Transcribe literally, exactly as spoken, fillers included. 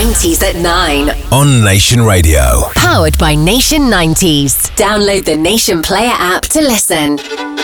nineties at nine. On Nation Radio. Powered by Nation nineties. Download the Nation Player app to listen.